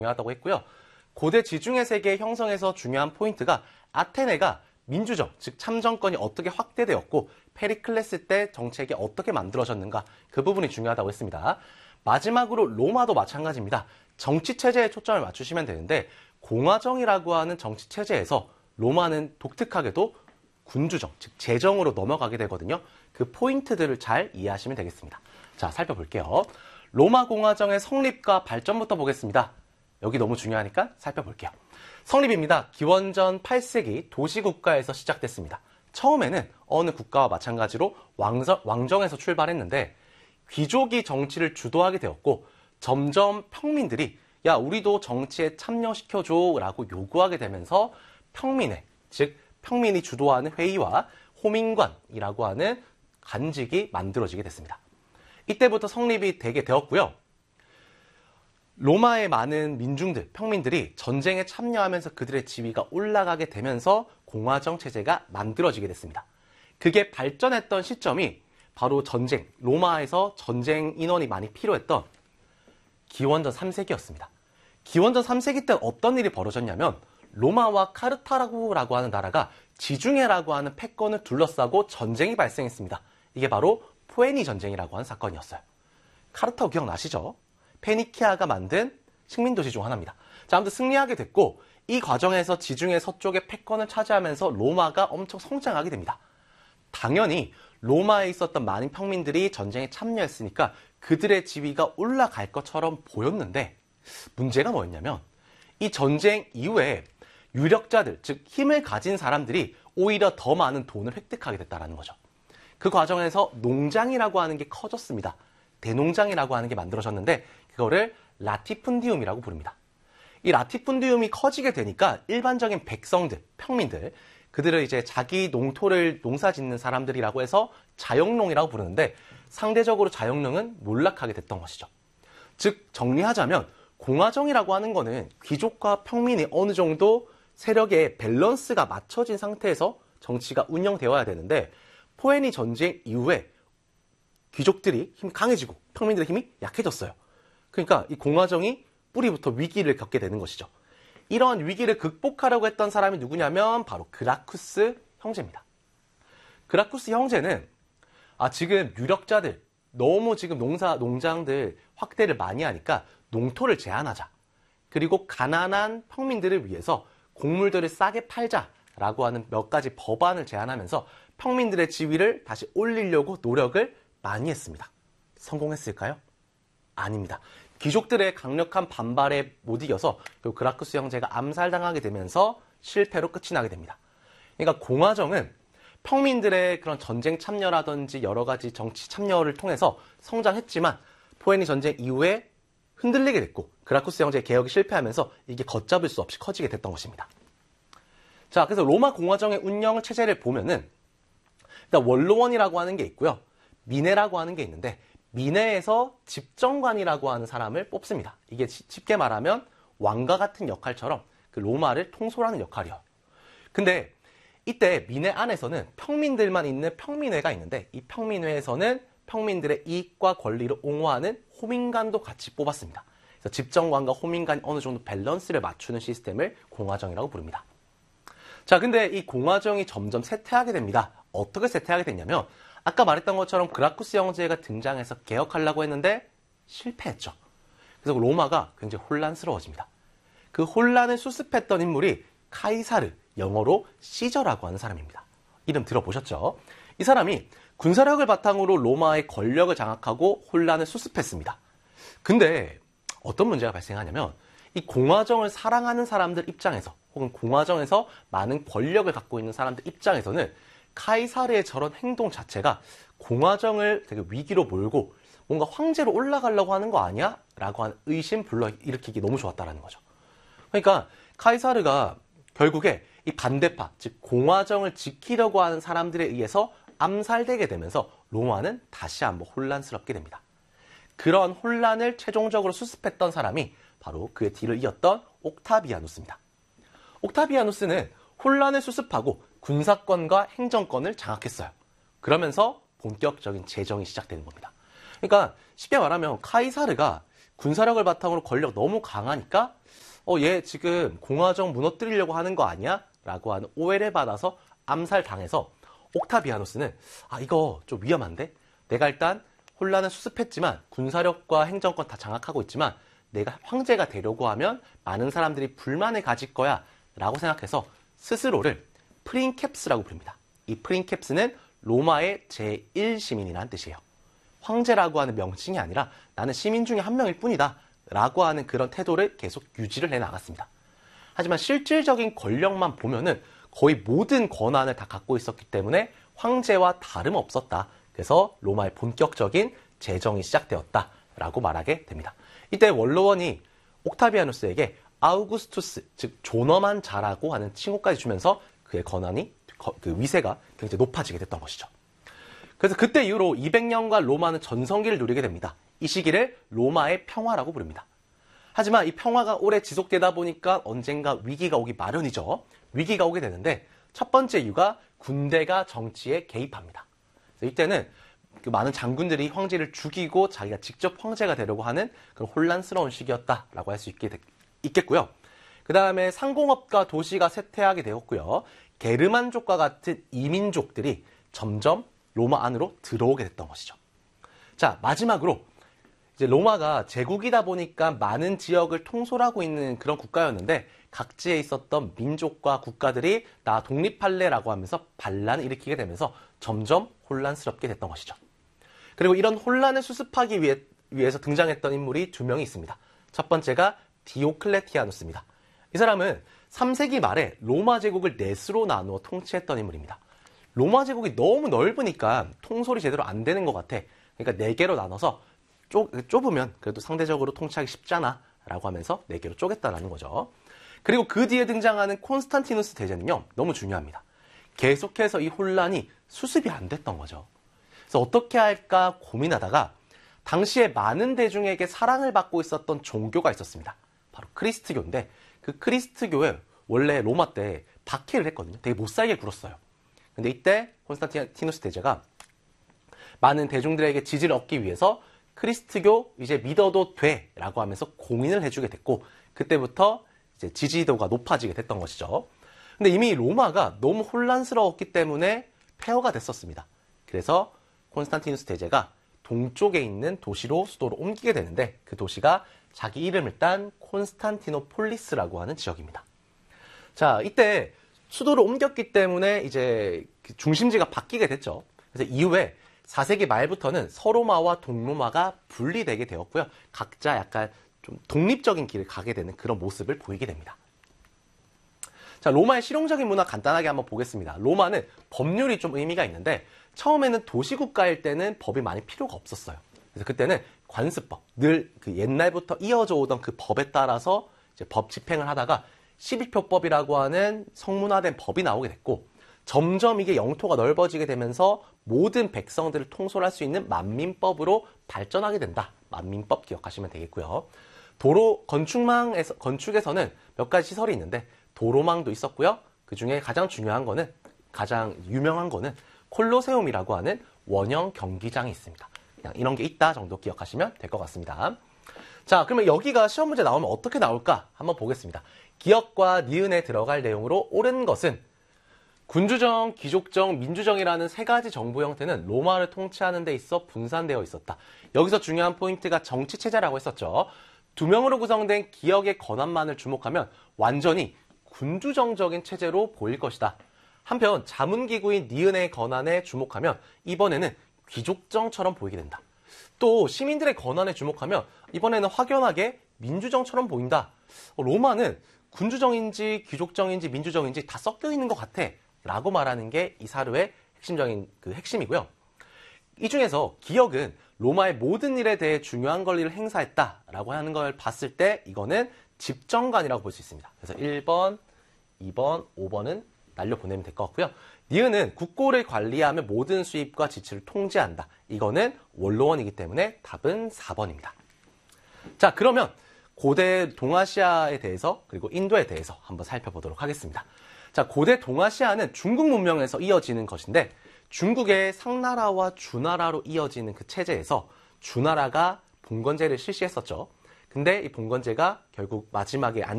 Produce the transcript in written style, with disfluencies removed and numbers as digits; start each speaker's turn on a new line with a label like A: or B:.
A: 중요하다고 했고요. 고대 지중해 세계의 형성에서 중요한 포인트가 아테네가 민주정, 즉 참정권이 어떻게 확대되었고 페리클레스 때 정책이 어떻게 만들어졌는가 그 부분이 중요하다고 했습니다. 마지막으로 로마도 마찬가지입니다. 정치체제에 초점을 맞추시면 되는데 공화정이라고 하는 정치체제에서 로마는 독특하게도 군주정, 즉 제정으로 넘어가게 되거든요. 그 포인트들을 잘 이해하시면 되겠습니다. 자, 살펴볼게요. 로마 공화정의 성립과 발전부터 보겠습니다. 여기 너무 중요하니까 살펴볼게요. 성립입니다. 기원전 8세기 도시국가에서 시작됐습니다. 처음에는 어느 국가와 마찬가지로 왕정에서 출발했는데 귀족이 정치를 주도하게 되었고 점점 평민들이 야 우리도 정치에 참여시켜줘 라고 요구하게 되면서 평민회, 즉 평민이 주도하는 회의와 호민관이라고 하는 관직이 만들어지게 됐습니다. 이때부터 성립이 되게 되었고요. 로마의 많은 민중들, 평민들이 전쟁에 참여하면서 그들의 지위가 올라가게 되면서 공화정 체제가 만들어지게 됐습니다. 그게 발전했던 시점이 바로 전쟁, 로마에서 전쟁 인원이 많이 필요했던 기원전 3세기였습니다. 기원전 3세기 때 어떤 일이 벌어졌냐면 로마와 카르타고라고 하는 나라가 지중해라고 하는 패권을 둘러싸고 전쟁이 발생했습니다. 이게 바로 포에니 전쟁이라고 하는 사건이었어요. 카르타고 기억나시죠? 페니키아가 만든 식민도시 중 하나입니다. 자, 아무튼 승리하게 됐고 이 과정에서 지중해 서쪽의 패권을 차지하면서 로마가 엄청 성장하게 됩니다. 당연히 로마에 있었던 많은 평민들이 전쟁에 참여했으니까 그들의 지위가 올라갈 것처럼 보였는데 문제가 뭐였냐면 이 전쟁 이후에 유력자들, 즉 힘을 가진 사람들이 오히려 더 많은 돈을 획득하게 됐다는 거죠. 그 과정에서 농장이라고 하는 게 커졌습니다. 대농장이라고 하는 게 만들어졌는데 그거를 라티푼디움이라고 부릅니다. 이 라티푼디움이 커지게 되니까 일반적인 백성들, 평민들, 그들을 이제 자기 농토를 농사 짓는 사람들이라고 해서 자영농이라고 부르는데 상대적으로 자영농은 몰락하게 됐던 것이죠. 즉 정리하자면 공화정이라고 하는 거는 귀족과 평민이 어느 정도 세력의 밸런스가 맞춰진 상태에서 정치가 운영되어야 되는데 포에니 전쟁 이후에 귀족들이 힘이 강해지고 평민들의 힘이 약해졌어요. 그러니까 이 공화정이 뿌리부터 위기를 겪게 되는 것이죠. 이러한 위기를 극복하려고 했던 사람이 누구냐면 바로 그라쿠스 형제입니다. 그라쿠스 형제는 지금 유력자들 너무 지금 농장들 확대를 많이 하니까 농토를 제한하자. 그리고 가난한 평민들을 위해서 곡물들을 싸게 팔자라고 하는 몇 가지 법안을 제안하면서 평민들의 지위를 다시 올리려고 노력을 많이 했습니다. 성공했을까요? 아닙니다. 귀족들의 강력한 반발에 못 이겨서 그라쿠스 형제가 암살당하게 되면서 실패로 끝이 나게 됩니다. 그러니까 공화정은 평민들의 그런 전쟁 참여라든지 여러 가지 정치 참여를 통해서 성장했지만 포에니 전쟁 이후에 흔들리게 됐고 그라쿠스 형제의 개혁이 실패하면서 이게 걷잡을 수 없이 커지게 됐던 것입니다. 자, 그래서 로마 공화정의 운영 체제를 보면은 일단 원로원이라고 하는 게 있고요. 미네라고 하는 게 있는데 미네에서 집정관이라고 하는 사람을 뽑습니다. 이게 쉽게 말하면 왕과 같은 역할처럼 그 로마를 통솔하는 역할이에요. 근데 이때 미네 안에서는 평민들만 있는 평민회가 있는데 이 평민회에서는 평민들의 이익과 권리를 옹호하는 호민관도 같이 뽑았습니다. 그래서 집정관과 호민관이 어느 정도 밸런스를 맞추는 시스템을 공화정이라고 부릅니다. 자, 근데 이 공화정이 점점 쇠퇴하게 됩니다. 어떻게 쇠퇴하게 됐냐면 아까 말했던 것처럼 그라쿠스 형제가 등장해서 개혁하려고 했는데 실패했죠. 그래서 로마가 굉장히 혼란스러워집니다. 그 혼란을 수습했던 인물이 카이사르, 영어로 시저라고 하는 사람입니다. 이름 들어보셨죠? 이 사람이 군사력을 바탕으로 로마의 권력을 장악하고 혼란을 수습했습니다. 근데 어떤 문제가 발생하냐면 이 공화정을 사랑하는 사람들 입장에서 혹은 공화정에서 많은 권력을 갖고 있는 사람들 입장에서는 카이사르의 저런 행동 자체가 공화정을 되게 위기로 몰고 뭔가 황제로 올라가려고 하는 거 아니야? 라고 하는 의심 불러일으키기 너무 좋았다는 거죠. 그러니까 카이사르가 결국에 이 반대파, 즉 공화정을 지키려고 하는 사람들에 의해서 암살되게 되면서 로마는 다시 한번 혼란스럽게 됩니다. 그런 혼란을 최종적으로 수습했던 사람이 바로 그의 뒤를 이었던 옥타비아누스입니다. 옥타비아누스는 혼란을 수습하고 군사권과 행정권을 장악했어요. 그러면서 본격적인 재정이 시작되는 겁니다. 그러니까 쉽게 말하면 카이사르가 군사력을 바탕으로 권력 너무 강하니까 얘 지금 공화정 무너뜨리려고 하는 거 아니야? 라고 하는 오해를 받아서 암살당해서 옥타비아누스는 이거 좀 위험한데? 내가 일단 혼란을 수습했지만 군사력과 행정권 다 장악하고 있지만 내가 황제가 되려고 하면 많은 사람들이 불만을 가질 거야 라고 생각해서 스스로를 프린캡스라고 부릅니다. 이 프린캡스는 로마의 제1시민이라는 뜻이에요. 황제라고 하는 명칭이 아니라 나는 시민 중에 한 명일 뿐이다 라고 하는 그런 태도를 계속 유지를 해나갔습니다. 하지만 실질적인 권력만 보면은 거의 모든 권한을 다 갖고 있었기 때문에 황제와 다름없었다. 그래서 로마의 본격적인 재정이 시작되었다라고 말하게 됩니다. 이때 원로원이 옥타비아누스에게 아우구스투스, 즉 존엄한 자라고 하는 칭호까지 주면서 그의 권한이, 그 위세가 굉장히 높아지게 됐던 것이죠. 그래서 그때 이후로 200년간 로마는 전성기를 누리게 됩니다. 이 시기를 로마의 평화라고 부릅니다. 하지만 이 평화가 오래 지속되다 보니까 언젠가 위기가 오기 마련이죠. 위기가 오게 되는데 첫 번째 이유가 군대가 정치에 개입합니다. 그래서 이때는 그 많은 장군들이 황제를 죽이고 자기가 직접 황제가 되려고 하는 그런 혼란스러운 시기였다라고 할 수 있겠고요. 그 다음에 상공업과 도시가 쇠퇴하게 되었고요. 게르만족과 같은 이민족들이 점점 로마 안으로 들어오게 됐던 것이죠. 자, 마지막으로 이제 로마가 제국이다 보니까 많은 지역을 통솔하고 있는 그런 국가였는데 각지에 있었던 민족과 국가들이 나 독립할래라고 하면서 반란을 일으키게 되면서 점점 혼란스럽게 됐던 것이죠. 그리고 이런 혼란을 수습하기 위해서 등장했던 인물이 두 명이 있습니다. 첫 번째가 디오클레티아누스입니다. 이 사람은 3세기 말에 로마 제국을 넷으로 나누어 통치했던 인물입니다. 로마 제국이 너무 넓으니까 통솔이 제대로 안 되는 것 같아. 그러니까 4개로 나눠서 좁으면 그래도 상대적으로 통치하기 쉽잖아 라고 하면서 4개로 쪼갰다라는 거죠. 그리고 그 뒤에 등장하는 콘스탄티누스 대제는요, 너무 중요합니다. 계속해서 이 혼란이 수습이 안 됐던 거죠. 그래서 어떻게 할까 고민하다가 당시에 많은 대중에게 사랑을 받고 있었던 종교가 있었습니다. 바로 크리스트교인데 그 크리스트교에 원래 로마 때 박해를 했거든요. 되게 못살게 굴었어요. 근데 이때 콘스탄티누스 대제가 많은 대중들에게 지지를 얻기 위해서 크리스트교 이제 믿어도 돼 라고 하면서 공인을 해주게 됐고 그때부터 이제 지지도가 높아지게 됐던 것이죠. 근데 이미 로마가 너무 혼란스러웠기 때문에 폐허가 됐었습니다. 그래서 콘스탄티누스 대제가 동쪽에 있는 도시로 수도로 옮기게 되는데 그 도시가 자기 이름을 딴 콘스탄티노폴리스라고 하는 지역입니다. 자, 이때 수도를 옮겼기 때문에 이제 중심지가 바뀌게 됐죠. 그래서 이후에 4세기 말부터는 서로마와 동로마가 분리되게 되었고요. 각자 약간 좀 독립적인 길을 가게 되는 그런 모습을 보이게 됩니다. 자, 로마의 실용적인 문화 간단하게 한번 보겠습니다. 로마는 법률이 좀 의미가 있는데 처음에는 도시국가일 때는 법이 많이 필요가 없었어요. 그래서 그때는 관습법, 늘 그 옛날부터 이어져 오던 그 법에 따라서 이제 법 집행을 하다가 12표법이라고 하는 성문화된 법이 나오게 됐고 점점 이게 영토가 넓어지게 되면서 모든 백성들을 통솔할 수 있는 만민법으로 발전하게 된다. 만민법 기억하시면 되겠고요. 도로 건축에서는 몇 가지 시설이 있는데 도로망도 있었고요. 그 중에 가장 중요한 거는 가장 유명한 거는 콜로세움이라고 하는 원형 경기장이 있습니다. 그냥 이런 게 있다 정도 기억하시면 될 것 같습니다. 자, 그러면 여기가 시험 문제 나오면 어떻게 나올까 한번 보겠습니다. 기역과 니은에 들어갈 내용으로 옳은 것은 군주정, 귀족정, 민주정이라는 세 가지 정부 형태는 로마를 통치하는 데 있어 분산되어 있었다. 여기서 중요한 포인트가 정치체제라고 했었죠. 2명으로 구성된 기역의 권한만을 주목하면 완전히 군주정적인 체제로 보일 것이다. 한편 자문기구인 니은의 권한에 주목하면 이번에는 귀족정처럼 보이게 된다. 또 시민들의 권한에 주목하면 이번에는 확연하게 민주정처럼 보인다. 로마는 군주정인지 귀족정인지 민주정인지 다 섞여 있는 것 같아 라고 말하는 게 이 사료의 핵심적인 그 핵심이고요. 이 중에서 기역은 로마의 모든 일에 대해 중요한 권리를 행사했다라고 하는 걸 봤을 때 이거는 집정관이라고 볼 수 있습니다. 그래서 1번, 2번, 5번은 날려보내면 될 것 같고요. 니은은 국고를 관리하며 모든 수입과 지출을 통제한다. 이거는 원로원이기 때문에 답은 4번입니다. 자, 그러면 고대 동아시아에 대해서 그리고 인도에 대해서 한번 살펴보도록 하겠습니다. 자, 고대 동아시아는 중국 문명에서 이어지는 것인데 중국의 상나라와 주나라로 이어지는 그 체제에서 주나라가 봉건제를 실시했었죠. 근데 이 봉건제가 결국 마지막에